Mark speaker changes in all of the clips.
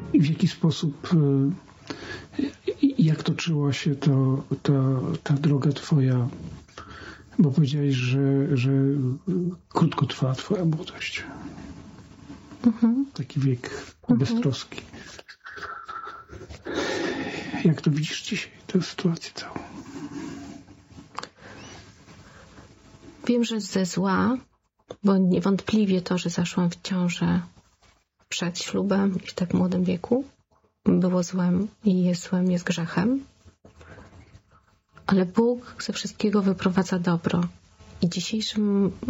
Speaker 1: I w jaki sposób, jak toczyła się ta droga twoja? Bo powiedziałeś, że krótko trwała twoja młodość. Taki wiek beztroski. Jak to widzisz dzisiaj, tę sytuację całą?
Speaker 2: Wiem, że ze zła, bo niewątpliwie to, że zaszłam w ciążę przed ślubem i w tak młodym wieku, było złem i jest złem, jest grzechem. Ale Bóg ze wszystkiego wyprowadza dobro. I dzisiejsze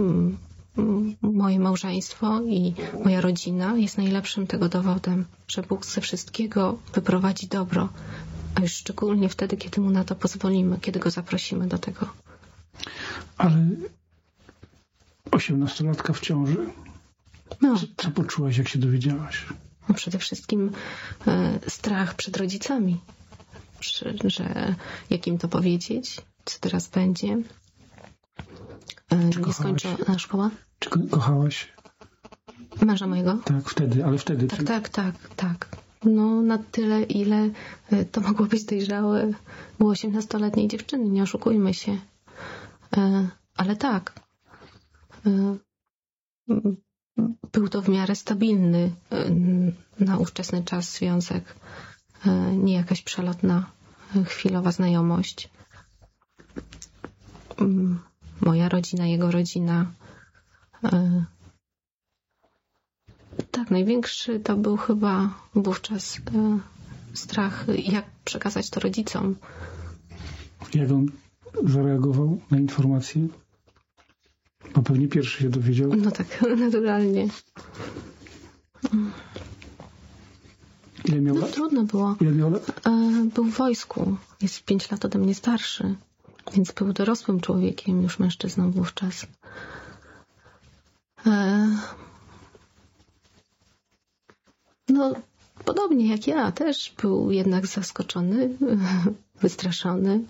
Speaker 2: moje małżeństwo i moja rodzina jest najlepszym tego dowodem, że Bóg ze wszystkiego wyprowadzi dobro. A już szczególnie wtedy, kiedy Mu na to pozwolimy, kiedy Go zaprosimy do tego.
Speaker 1: Ale 18-latka w ciąży?
Speaker 2: No,
Speaker 1: Co poczułaś, jak się dowiedziałaś?
Speaker 2: No przede wszystkim strach przed rodzicami. Że jak im to powiedzieć, co teraz będzie. Nie skończona szkoła.
Speaker 1: Czy kochałaś?
Speaker 2: Męża mojego?
Speaker 1: Tak, wtedy, ale wtedy.
Speaker 2: Tak. No na tyle, ile to mogło być dojrzałe. Było 18-letniej dziewczyny, nie oszukujmy się. Ale tak. Był to w miarę stabilny na ówczesny czas związek. Nie jakaś przelotna, chwilowa znajomość. Moja rodzina, jego rodzina. Tak, największy to był chyba wówczas strach, jak przekazać to rodzicom.
Speaker 1: Jak on zareagował na informację? Bo pewnie pierwszy się dowiedział.
Speaker 2: No tak, naturalnie.
Speaker 1: Ile miał lat?
Speaker 2: Trudno było.
Speaker 1: Ile miał lat?
Speaker 2: Był w wojsku. Jest 5 lat ode mnie starszy. Więc był dorosłym człowiekiem, już mężczyzną wówczas. No, podobnie jak ja, też był jednak zaskoczony, wystraszony.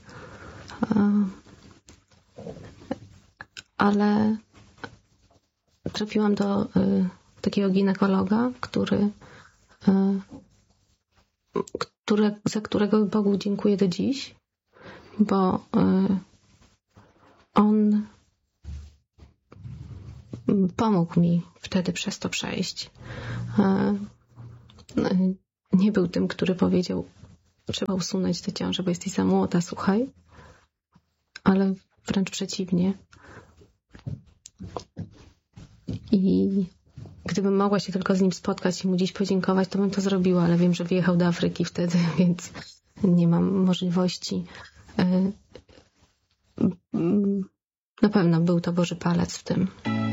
Speaker 2: Ale trafiłam do takiego ginekologa, za którego Bogu dziękuję do dziś, bo on pomógł mi wtedy przez to przejść. Nie był tym, który powiedział, trzeba usunąć tę ciążę, bo jesteś za młoda, słuchaj. Ale wręcz przeciwnie. I gdybym mogła się tylko z nim spotkać i mu dziś podziękować, to bym to zrobiła, ale wiem, że wyjechał do Afryki wtedy, więc nie mam możliwości. Na pewno był to Boży palec w tym.